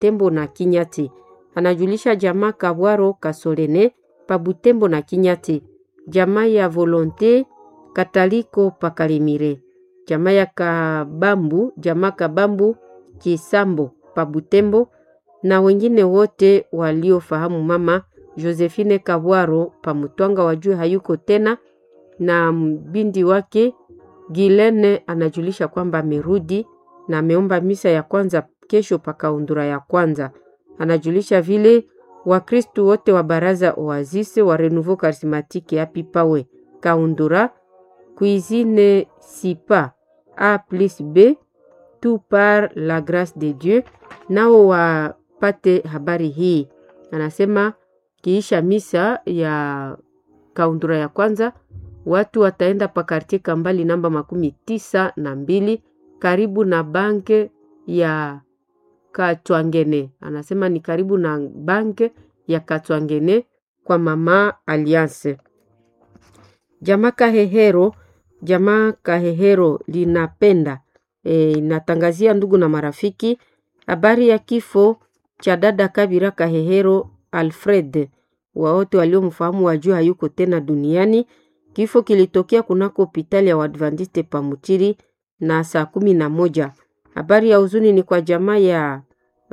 Butembo na Kinyati. Anajulisha jamaa Kabwaro Kasolene pa Butembo na Kinyati. Jamaa ya Volonté Kataliko pa Kalimire. Jamaa ya Kabambu Kisambo pa Butembo na wengine wote waliofahamu mama Josephine Kabwaro pa Mutwanga wajue hayuko tena, na mbindi wake Gilene anajulisha kwamba amerudi na ameomba misa ya kwanza kesho pa Kaundura ya kwanza. Anajulisha vile Wakristu wote wa baraza Oasis wa Renouveau Charismatique ya Pipawe Kaundura cuisine Sipa A+B tout par la grâce de Dieu nao wapate habari hii. Anasema kiisha misa ya Kaundura ya kwanza watu wataenda pa quartier Kambali namba 92 karibu na banke ya Katwangene. Anasema ni karibu na banke ya Katwangene kwa mama Alliance. Jamaa Kahehero linapenda inatangazia ndugu na marafiki habari ya kifo cha dada Kabira Kahehero Alfred. Wote waliomfahamu wajua hayuko tena duniani. Kifo kilitokea kunako hospitali ya Waadventiste pa Mutiri na saa 11. Habari ya huzuni ni kwa jamaa ya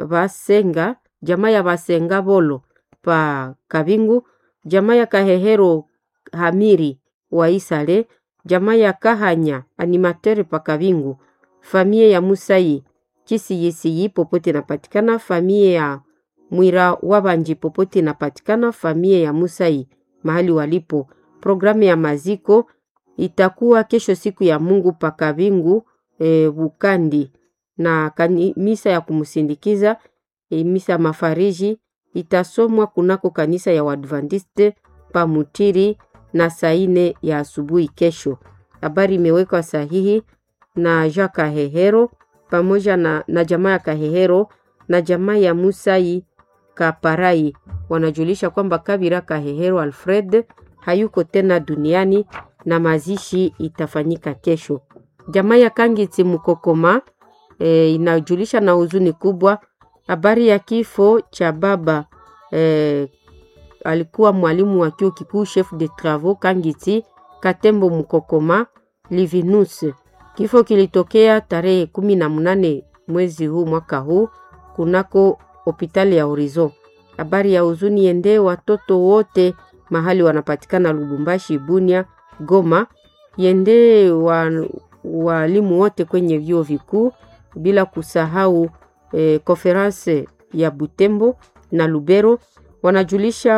Basenga Bolo pa Kabingu, jamaa ya Kahehero Hamiri wa Isale, jamaa ya Kahanya animateur pa Kabingu, familia ya Musai Kisiyisiyi popote napatikana, familia ya Mwira Wabanji popote napatikana, familia ya Musai mahali walipo. Programu ya maziko itakuwa kesho siku ya Mungu pa Kabingu Bukandi, na misa ya kumsindikiza misa mafariji itasomwa kunako kanisa ya Waadventiste pa Mutiri na saa 4 ya asubuhi kesho. Habari imewekwa sahihi na Jacques Kahehero pamoja na jamaa ya Kahehero na jamaa ya Musai Kaparai. Wanajulisha kwamba Kabira Kahehero Alfred hayuko tena duniani na mazishi itafanyika kesho. Jamaa ya Kangiti Mukokoma inajulisha na huzuni kubwa habari ya kifo cha baba alikuwa mwalimu wa chuo kikuu chef de travaux Kangiti Katembo Mukokoma Livinus. Kifo kilitokea tarehe 18 mwezi huu mwaka huu kunako hospitali ya Horizon. Habari ya huzuni ende watoto wote mahali wanapatikana Lubumbashi, Bunia, Goma, yende walimu wote kwenye vyuo vikuu, bila kusahau konferanse ya Butembo na Lubero. Wanajulisha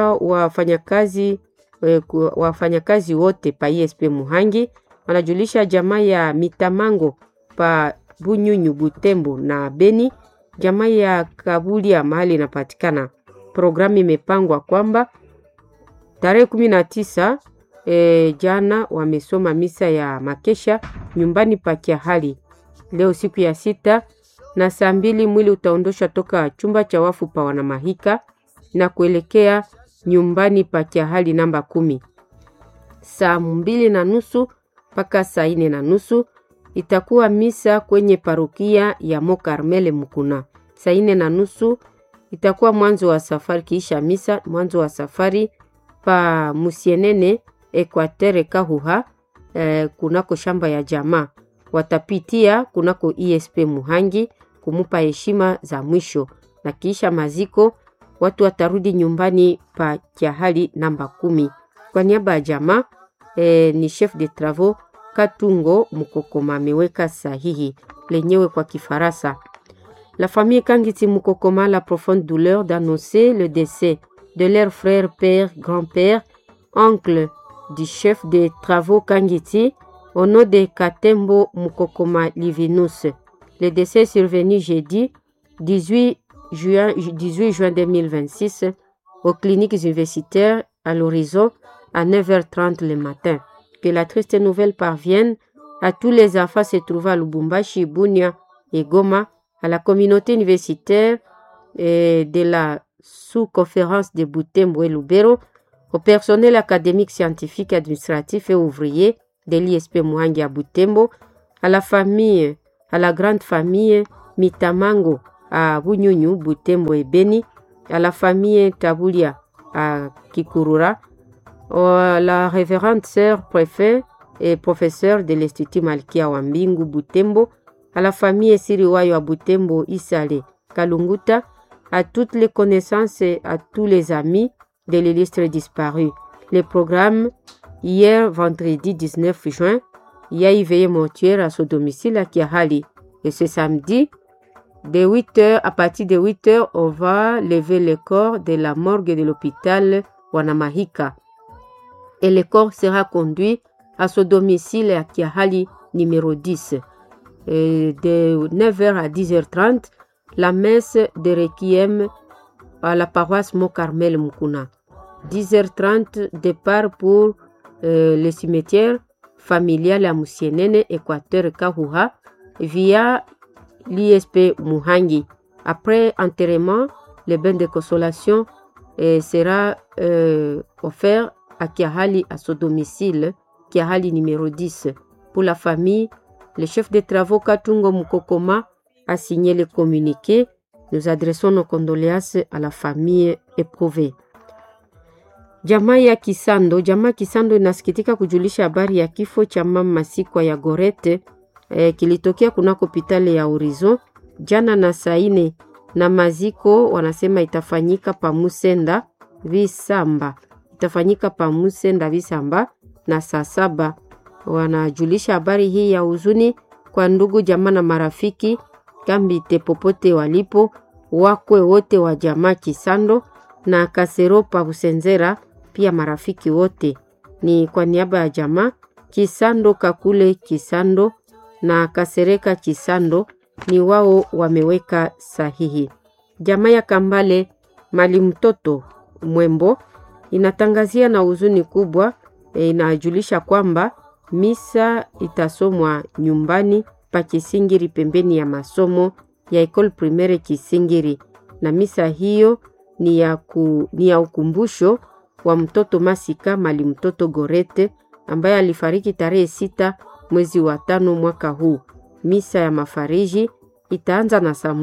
wafanyakazi wote pa ISP Muhangi. Wanajulisha jamaa ya Mitamango pa Bunyunyu, Butembo na Beni, jamaa ya Kabulia mahali inapatikana. Programu imepangwa kwamba tarehe 19 jana wamesoma misa ya makesha nyumbani pa Kiahali. Leo siku ya 6 na saa 2 mwili utaondoshwa toka chumba cha wafu pa Wanamahika na kuelekea nyumbani pa Kiahali namba 10. Saa 2:30 mpaka saa 4:30 itakuwa misa kwenye parokia ya Mokarmele Mukuna. Saa 4:30 itakuwa mwanzo wa safari, kisha misa mwanzo wa safari pa Musienene Equatere Kahuha kunako shamba ya jamaa. Watapitia kunako ISP Muhangi kumupa heshima za mwisho, na kisha maziko watu watarudi nyumbani pa Kiahali namba 10. Kwa niaba ya jamaa ni chef de travaux Katungo Mukokoma ameweka sahihi lenyewe kwa Kifaransa. La famille Kangiti Mukokoma a la profonde douleur d'annoncer le décès de leur frère, père, grand-père, oncle du chef des travaux Kangiti au nom de Katembo Mukokoma Livinus. Le décès est survenu jeudi 18 juin 2026 aux cliniques universitaires à l'Horizon à 9h30 le matin. Que la triste nouvelle parvienne à tous les enfants se trouvant à Lubumbashi, Bunia et Goma, à la communauté universitaire de la sous-conférence de Butembo et Lubero, au personnel académique, scientifique, administratif et ouvrier de l'ISP Muhangi à Butembo, à la famille, à la grande famille Mitamango à Bunyunyu, Butembo et Beni, à la famille Tabulia à Kikurura, la révérende sœur préfet et professeur de l'Institut Malkia Wambingu Butembo, à la famille Siriwayo à Butembo Isale Kalunguta, à toutes les connaissances et à tous les amis de l'illustre disparu. Le programme, hier vendredi 19 juin, il y a éveillé mortuaire à son domicile à Kiahali. Et ce samedi, à partir de 8h, on va lever le corps de la morgue de l'hôpital Wanamahika. Et le corps sera conduit à son domicile à Kiahali numéro 10. Et de 9h à 10h30, la messe de Requiem à la paroisse Mont-Carmel Mukuna. 10h30, départ pour le cimetière familial à Musienene, Équateur Kahuha, via l'ISP Muhangi. Après enterrement, le bain de consolation sera offert à Kiahali à son domicile, Kiahali numéro 10. Pour la famille, le chef de travaux Katungo Mukokoma a signé le communiqué. Nous adressons nos condoléances à la famille éprouvée. Jamaa Kisando inasikitika kujulisha habari ya kifo cha mama Sikwa ya Gorete kilitokea kunako hospitali ya Horizon jana na saine, na maziko wanasema itafanyika pa Musenda Visamba. Na saa 7. Wanajulisha habari hii ya huzuni kwa ndugu jamaa na marafiki Kambite popote walipo, wakwe wote wa jamaa Kisando na Kasero pa Busenzera, pia marafiki wote. Ni kwa niaba ya jamaa Kisando Kakule Kisando na Kasereka Kisando, ni wao wameweka sahihi. Jamaa ya Kambale Mali mtoto Mwembo inatangazia na huzuni kubwa, inajulisha kwamba misa itasomwa nyumbani pa Kisingiri pembeni ya masomo ya École Primaire Kisingiri, na misa hiyo ni ya ukumbusho wa mtoto Masika Mali mtoto Gorete ambaye alifariki tarehe 6 mwezi wa 5 mwaka huu. Misa ya mafariji itaanza na saa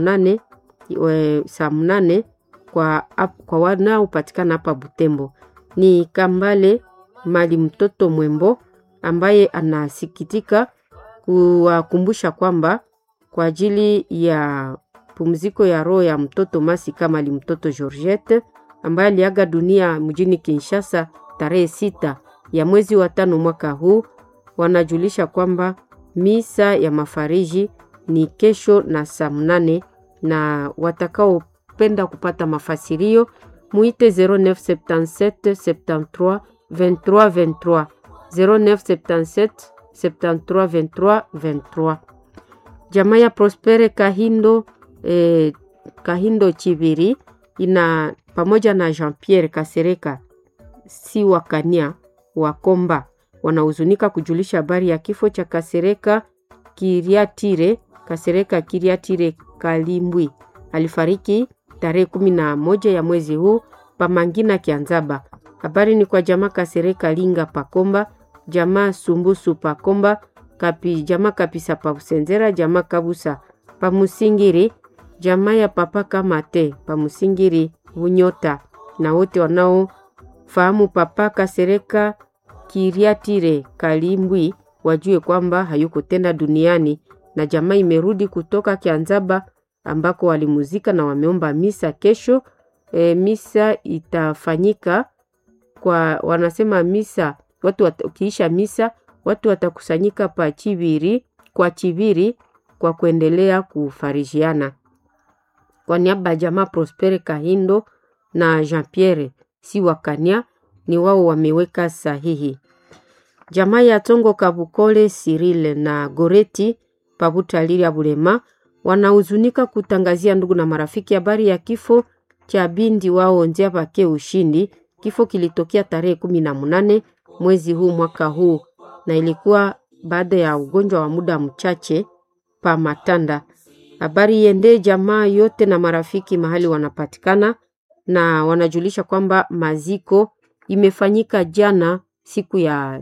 8 kwa wanaopatikana hapa Butembo. Ni Kambale Mali mtoto Mwembo ambaye anasikitika kuwakumbusha kwamba kwa ajili ya pumziko ya roho ya mtoto Masika Mali mtoto Georgette ambaye aliaga dunia mjini Kinshasa tarehe 6 ya mwezi wa 5 mwaka huu, wanajulisha kwamba misa ya mafariji ni kesho na saa 8, na watakao penda kupata mafasirio muite 0977 73 23 0977 73 23. Jamaa ya Prospere Kahindo Chibiri ina pamoja na Jean-Pierre Kasereka si wakania wakomba wanahuzunika kujulisha habari ya kifo cha Kasereka Kiriatire Kalimbwi. Alifariki tarehe 11 ya mwezi huu pa Mangina Kianzaba. Habari ni kwa jamaa Kasereka Linga Pakomba, jamaa Sumbusu Pakomba, jamaa Kapisa pa Busenzera, jamaa Kabusa pa Musingiri, jamaa ya Papa Kamate pa Musingiri Bunyota, na wote wanao fahamu Papa Kasereka Kiriatire Kalimbwi wajue kwamba hayuko tena duniani, na jamaa imerudi kutoka Kianzaba ambako walimuzika na wameomba misa kesho. Misa itafanyika wanasema misa ukiisha misa watu watakusanyika pa Chibiri kwa kuendelea kufarijiana. Kwa niaba ya jamaa Prospere Kahindo na Jean-Pierre si wakania, ni wao wameweka sahihi. Jamaa ya Tongo Kabukole Cyril na Goreti Pabutaliri ya Bulema wanahuzunika kutangazia ndugu na marafiki habari ya kifo cha bindi wao Nzia Pake Ushindi. Kifo kilitokea tarehe 18 mwezi huu mwaka huu, na ilikuwa baada ya ugonjwa wa muda mchache pa Matanda. Habari iende jamaa yote na marafiki mahali wanapatikana, na wanajulisha kwamba maziko imefanyika jana siku ya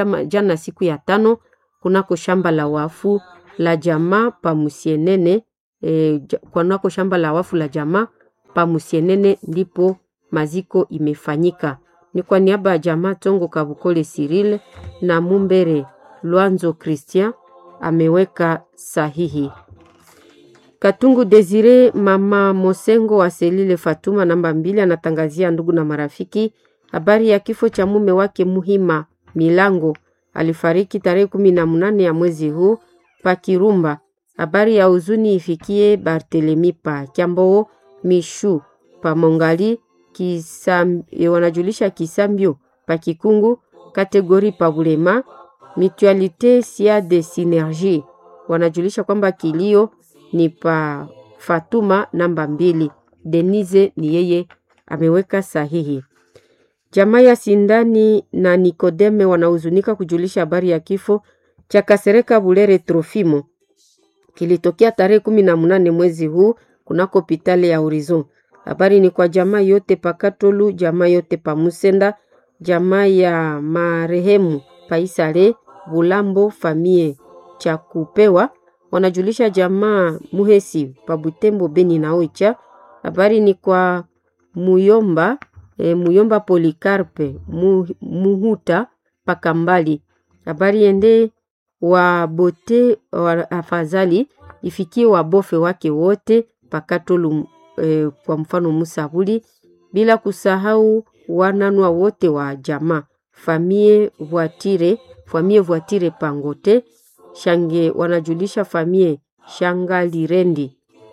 5 kunako shamba la wafu la jamaa pa Musienene kwanako shamba la wafu la jamaa pa Musienene ndipo maziko imefanyika. Ni kwa niaba ya jamaa Tongo Kabukole Cyril na Mumbere Luanzo Christian ameweka sahihi. Katungu Desire mama Mosengo wa Selile Fatuma namba 2 anatangazia ndugu na marafiki habari ya kifo cha mume wake Muhima Milango. Alifariki tarehe 18 ya mwezi huu pa Kirumba. Habari ya huzuni ifikie Barthelemy pa Kiambo Mishu pa Mongali wanajulisha Kisambio pa Kikungu kategori pa Bulema Mutualité Sia de Synergie wanajulisha kwamba kilio ni pa Fatuma namba 2. Denise ni yeye ameweka sahihi. Jamaa ya Sindani na Nikodeme wanahuzunika kujulisha habari ya kifo cha Kasereka Bulere Trofimo. Kilitokea tarehe 18 mwezi huu kunako hospitali ya Horizon. Habari ni kwa jamaa yote pa Katolu, jamaa yote pa Musenda, jamaa ya marehemu pa Isale, Bulambo, famie cha kupewa. Wanajulisha jamaa Muhesi pa Butembo, Beni na Oicha. Habari ni kwa Muyomba, Muyomba Polikarpe, Muhuta pa Kambali. Habari ende wa bote wa afadhali ifikie wabofe wake wote pa Katolu, kwa mfano Musabuli, bila kusahau wananwa wote wa jamaa famie voitire Pangote Shange. Wanajulisha famie Shangalirendi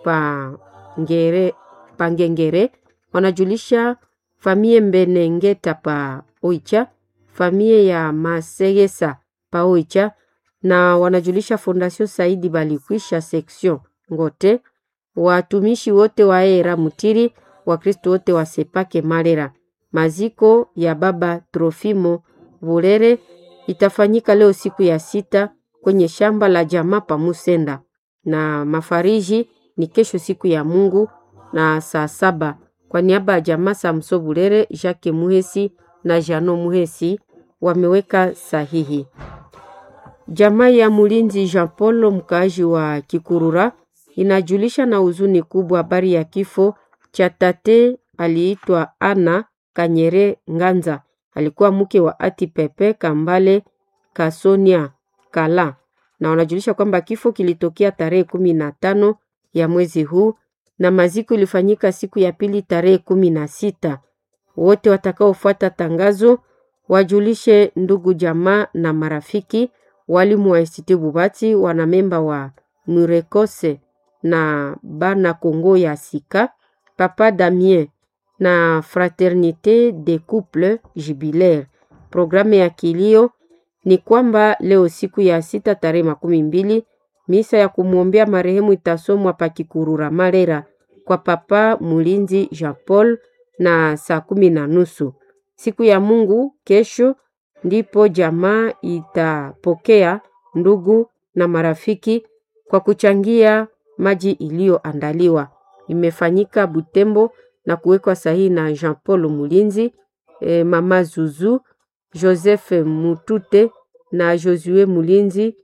Pangengere. Wanajulisha famie Mbenengeta pa Oicha, famie ya Masegesa pa Oicha, na wanajulisha Fondation Saidi Balikwisha section Ngote, watumishi wote wa Era Mutiri, Wakristo wote wa Sepake Marera. Maziko ya baba Trofimo Bulere itafanyika leo siku ya 6 kwenye shamba la jamaa pa Musenda, na mafariji ni kesho siku ya Mungu na saa 7. Kwa niaba ya jamaa Samso Bulere, Jacques Muhesi na Jano Muhesi wameweka sahihi. Jamaa ya Mulinzi Jean Paul mkaaji wa Kikurura inajulisha na huzuni kubwa habari ya kifo cha tate aliitwa Ana Kanyere Nganza. Alikuwa mke wa Ati Pepe Kambale Kasonia Kala, na wanajulisha kwamba kifo kilitokea tarehe 15 ya mwezi huu na maziko ilifanyika siku ya pili tarehe 16. Wote watakaofuata tangazo wajulishe ndugu jamaa na marafiki, walimu wa Institut Bubati, wanamemba wa Murekose na Bana Kongo ya Sika, Papa Damien na Fraternité des Couples Jubilaire. Programu ya kilio ni kwamba leo siku ya 6 tarehe 12 misa ya kumwombea marehemu itasomwa pa Kikurura Marera kwa Papa Mulinzi Jean Paul na saa 10:30. Siku ya Mungu kesho ndipo jamaa itapokea ndugu na marafiki kwa kuchangia maji iliyoandaliwa. Imefanyika Butembo na kuwekwa sahihi na Jean Paul Mulinzi, Mama Zuzu, Joseph Mutute na Josue Mulinzi,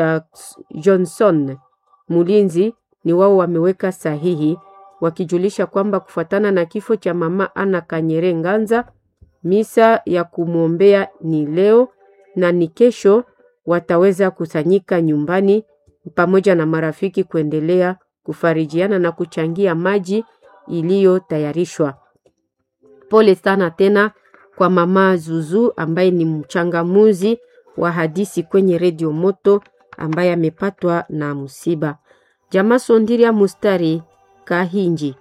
Johnson Mulinzi ni wao wameweka sahihi wakijulisha kwamba kufuatana na kifo cha mama Ana Kanyere Nganza, misa ya kumwombea ni leo na ni kesho wataweza kusanyika nyumbani pamoja na marafiki kuendelea kufarijiana na kuchangia maji iliyotayarishwa. Pole sana tena kwa mama Zuzu ambaye ni mchangamuzi wa hadisi kwenye Radio Moto ambaye amepatwa na msiba. Jamaa Sondiria Mustari Kahinji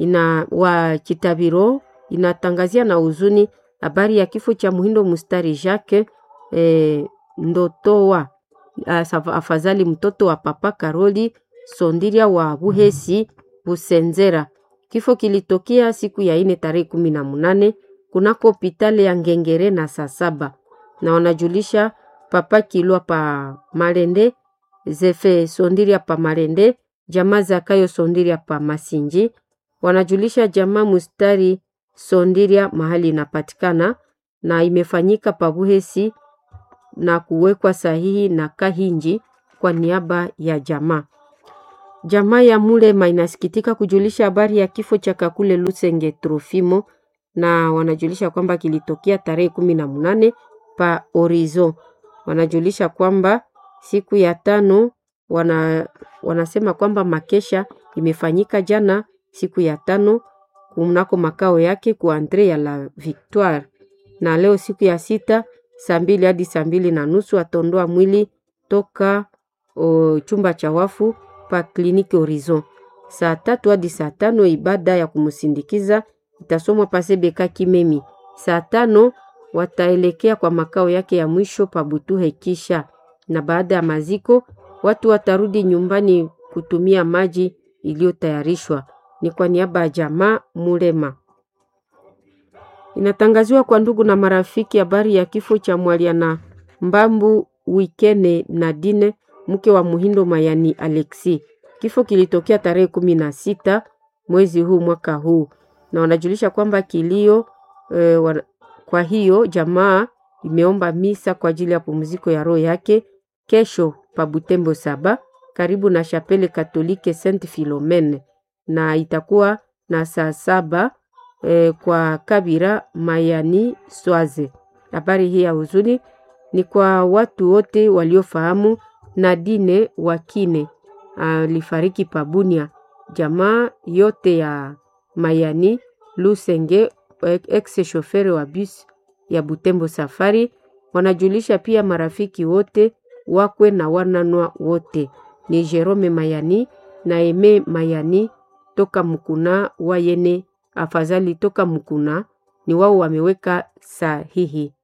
wa Kitabiro inatangazia na huzuni habari ya kifo cha Muhindo Mustari Jacques Ndotowa, afadhali mtoto wa Papa Karoli Sondiria wa Buhesi Busenzera. Kifo kilitokea siku ya 4 tarehe 18 kunako hospitali ya Ngengere na saa 7, na wanajulisha Papa Kilwa pa Malende, Zefe Sondiria pa Malende, jamaa Zakayo Sondiria pa Masinji. Wanajulisha jamaa Mustari Sondiria mahali inapatikana na imefanyika pa Buhesi na kuwekwa sahihi na Kahinji kwa niaba ya jamaa. Jamaa ya Mulema inasikitika kujulisha habari ya kifo cha Kakule Lusenge Trofimo, na wanajulisha kwamba kilitokea tarehe 18 pa Orizo. Wanajulisha kwamba siku ya 5 wanasema kwamba makesha imefanyika jana siku ya 5 kunako makao yake ku Andre ya la Victoire, na leo siku ya 6 saa 2 hadi saa 2:30 atondoa mwili toka chumba cha wafu pa kliniki Horizon. Saa 3 hadi saa 5 ibada ya kumsindikiza itasomwa pa Sebeka Kimemi. Saa 5 wataelekea kwa makao yake ya mwisho pa Butuhe kisha, na baada ya maziko watu watarudi nyumbani kutumia maji iliyotayarishwa. Ni kwa niaba ya jamaa Mulema. Inatangaziwa kwa ndugu na marafiki habari ya kifo cha Mwaliana Mbambu Wikene Nadine, mke wa Muhindo Mayani Alexi. Kifo kilitokea tarehe 16 mwezi huu mwaka huu, na wanajulisha kwamba kilio kwa hiyo jamaa imeomba misa kwa ajili ya pumziko ya roho yake kesho pa Butembo Saba karibu na Chapelle Katolike Saint Philomene, na itakuwa na saa 7 kwa Kabira Mayani Swaze. Habari hii ya huzuni ni kwa watu wote waliofahamu Nadine Wakine alifariki pabunia. Jamaa yote ya Mayani Lusenge ex chauffeur wa bus ya Butembo Safari wanajulisha pia marafiki wote wakwe na wananwa wote. Ni Jerome Mayani na Eme Mayani toka Mukuna wayene afadhali toka Mukuna, ni wao wameweka sahihi.